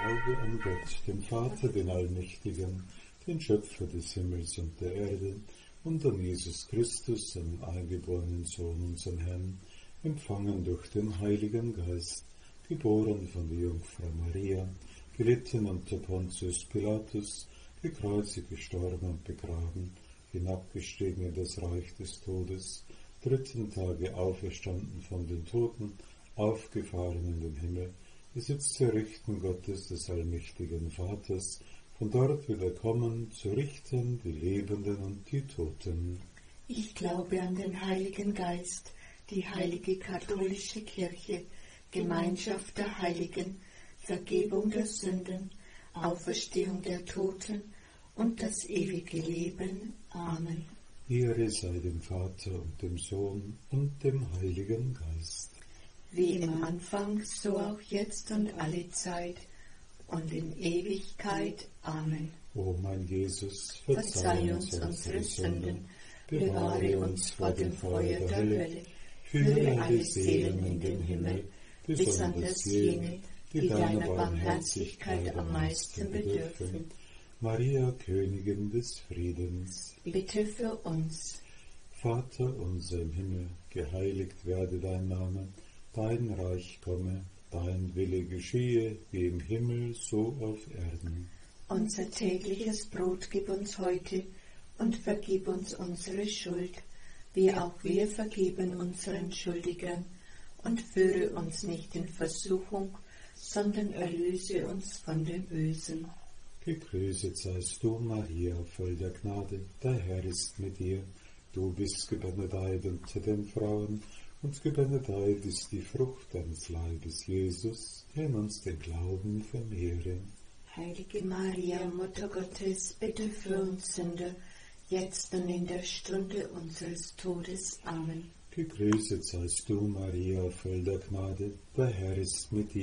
glaube an Gott, den Vater, den Allmächtigen, den Schöpfer des Himmels und der Erde, und an Jesus Christus, seinen eingeborenen Sohn, unseren Herrn, empfangen durch den Heiligen Geist, geboren von der Jungfrau Maria, gelitten unter Pontius Pilatus, gekreuzigt, gestorben und begraben, hinabgestiegen in das Reich des Todes, dritten Tage auferstanden von den Toten, aufgefahren in den Himmel, sitzt zu Rechten Gottes des allmächtigen Vaters, von dort wird er kommen, zu richten die Lebenden und die Toten. Ich glaube an den Heiligen Geist, die heilige katholische Kirche, Gemeinschaft der Heiligen, Vergebung der Sünden, Auferstehung der Toten und das ewige Leben. Amen. Ehre sei dem Vater und dem Sohn und dem Heiligen Geist. Wie im Anfang, so auch jetzt und alle Zeit und in Ewigkeit. Amen. O mein Jesus, Verzeih uns unsere Sünden, bewahre uns vor dem Feuer der Hölle, führe alle Seelen in den Himmel, besonders jene, die deiner Barmherzigkeit am meisten bedürfen. Maria, Königin des Friedens, Bitte für uns. Vater unser im Himmel, geheiligt werde dein Name, dein Reich komme, dein Wille geschehe, wie im Himmel, so auf Erden. Unser tägliches Brot gib uns heute und vergib uns unsere Schuld, wie auch wir vergeben unseren Schuldigern, und führe uns nicht in Versuchung, sondern erlöse uns von dem Bösen. Gegrüßet seist du, Maria, voll der Gnade, der Herr ist mit dir. Du bist gebenedeit unter den Frauen, und gebenedeit ist die Frucht deines Leibes, Jesus, der in uns den Glauben vermehre. Heilige Maria, Mutter Gottes, bitte für uns Sünder, jetzt und in der Stunde unseres Todes. Amen. Gegrüßet seist du, Maria, voll der Gnade, der Herr ist mit dir.